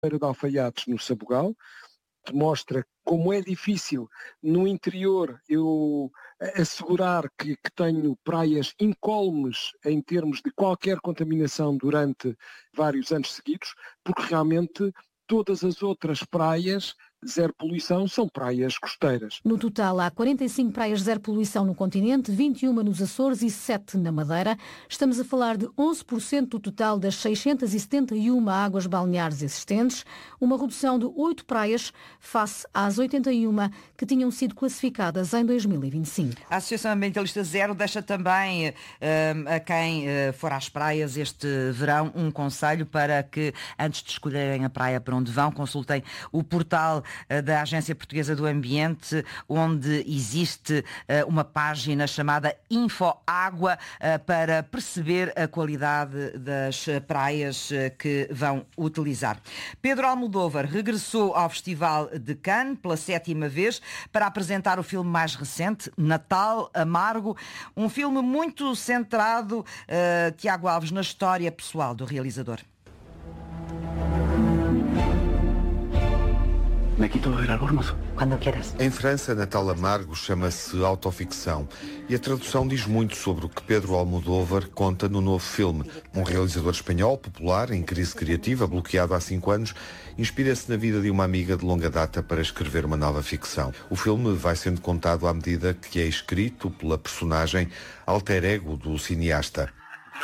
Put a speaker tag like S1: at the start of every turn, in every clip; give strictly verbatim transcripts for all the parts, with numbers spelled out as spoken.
S1: Feira de Alfaiates no Sabugal, que mostra como é difícil no interior eu assegurar que, que tenho praias incólumes em termos de qualquer contaminação durante vários anos seguidos, porque realmente todas as outras praias zero poluição são praias costeiras.
S2: No total, há quarenta e cinco praias zero poluição no continente, vinte e uma nos Açores e sete na Madeira. Estamos a falar de onze por cento do total das seiscentas e setenta e uma águas balneares existentes, uma redução de oito praias face às oitenta e uma que tinham sido classificadas em dois mil e vinte e cinco.
S3: A Associação Ambientalista Zero deixa também uh, a quem uh, for às praias este verão um conselho para que, antes de escolherem a praia para onde vão, consultem o portal da Agência Portuguesa do Ambiente, onde existe uh, uma página chamada InfoAgua uh, para perceber a qualidade das praias uh, que vão utilizar. Pedro Almodóvar regressou ao Festival de Cannes pela sétima vez para apresentar o filme mais recente, Natal Amargo, um filme muito centrado, uh, Tiago Alves, na história pessoal do realizador.
S4: Me quito el albornoz.
S5: Quando quieras.
S6: Em França, Natal Amargo chama-se autoficção e a tradução diz muito sobre o que Pedro Almodóvar conta no novo filme. Um realizador espanhol, popular, em crise criativa, bloqueado há cinco anos, inspira-se na vida de uma amiga de longa data para escrever uma nova ficção. O filme vai sendo contado à medida que é escrito pela personagem alter ego do cineasta.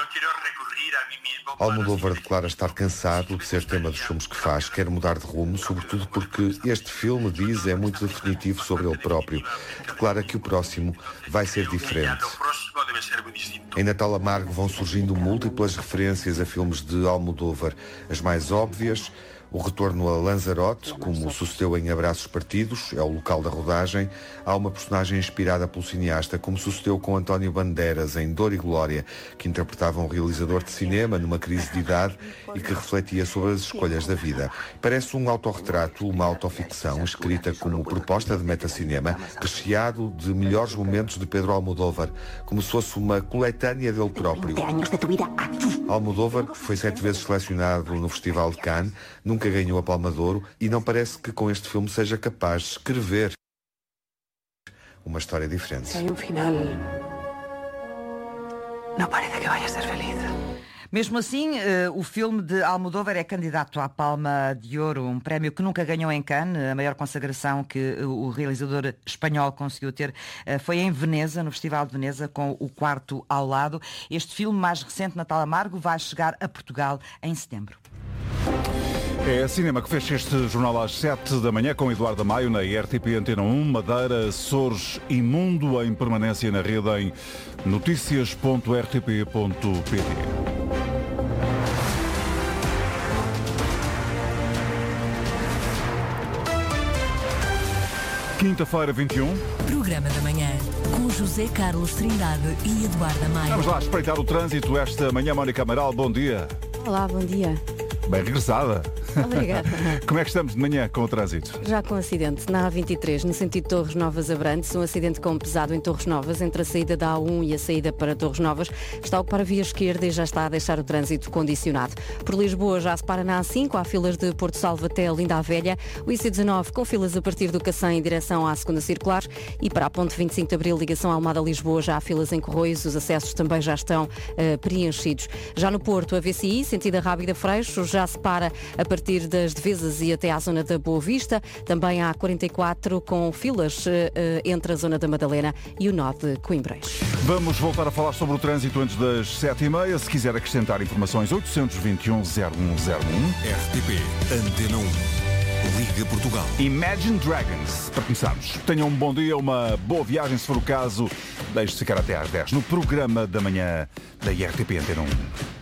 S6: Almodóvar declara estar cansado de ser tema dos filmes que faz, quer mudar de rumo, sobretudo porque este filme, diz, é muito definitivo sobre ele próprio. Declara que o próximo vai ser diferente. Em Natal Amargo vão surgindo múltiplas referências a filmes de Almodóvar. As mais óbvias: o retorno a Lanzarote, como sucedeu em Abraços Partidos, é o local da rodagem. Há uma personagem inspirada pelo cineasta, como sucedeu com António Bandeiras em Dor e Glória, que interpretava um realizador de cinema numa crise de idade e que refletia sobre as escolhas da vida. Parece um autorretrato, uma autoficção, escrita como proposta de metacinema, recheado de melhores momentos de Pedro Almodóvar, como se fosse uma coletânea dele próprio. Almodóvar foi sete vezes selecionado no Festival de Cannes, nunca ganhou a Palma de Ouro e não parece que com este filme seja capaz de escrever uma história diferente.
S4: Si hay un final, no parece que vaya a ser feliz.
S3: Mesmo assim, o filme de Almodóvar é candidato à Palma de Ouro, um prémio que nunca ganhou em Cannes. A maior consagração que o realizador espanhol conseguiu ter foi em Veneza, no Festival de Veneza, com O Quarto ao Lado. Este filme mais recente, Natal Amargo, vai chegar a Portugal em setembro.
S7: É a Cinema que fecha este jornal às sete da manhã com Eduardo Maio na R T P Antena um, Madeira, Açores e Mundo, em permanência na rede em notícias ponto r t p ponto p t. Quinta-feira, vinte e um.
S8: Programa da manhã, com José Carlos Trindade e Eduardo Maio.
S7: Vamos lá espreitar o trânsito esta manhã. Mónica Amaral, bom dia.
S9: Olá, bom dia.
S7: Bem regressada.
S9: Obrigada.
S7: Como é que estamos de manhã com o trânsito?
S9: Já com acidente na A vinte e três, no sentido Torres Novas Abrantes, um acidente com pesado em Torres Novas, entre a saída da A um e a saída para Torres Novas. Está a ocupar a via esquerda e já está a deixar o trânsito condicionado. Por Lisboa já se para na A cinco, há filas de Porto Salvo até Linda a Velha, o I C dezanove com filas a partir do Cacém em direção à segunda circular e para a ponte vinte e cinco de Abril, ligação Almada-Lisboa, já há filas em Corroios, os acessos também já estão uh, preenchidos. Já no Porto, a V C I, sentido Rábida Freixo, já se para a partir das Devesas e até à zona da Boa Vista. Também há quarenta e quatro com filas uh, entre a zona da Madalena e o nó de Coimbrões.
S7: Vamos voltar a falar sobre o trânsito antes das sete e meia. Se quiser acrescentar informações, oitocentos e vinte e um, zero um zero um.
S10: R T P Antena um. Liga Portugal.
S7: Imagine Dragons, para começarmos. Tenham um bom dia, uma boa viagem, se for o caso. Deixe-se ficar até às dez no programa da manhã da R T P Antena um.